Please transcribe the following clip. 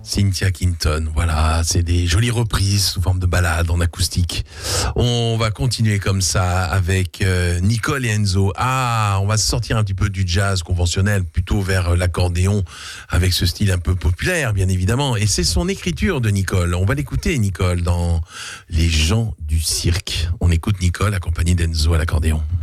Cynthia Kinton, voilà, c'est des jolies reprises sous forme de ballades en acoustique. On va continuer comme ça avec Nicole et Enzo. On va sortir un petit peu du jazz conventionnel, plutôt vers l'accordéon, avec ce style un peu populaire, bien évidemment. Et c'est son écriture de Nicole. On va l'écouter, Nicole, dans Les gens du cirque. On écoute Nicole accompagnée d'Enzo à l'accordéon.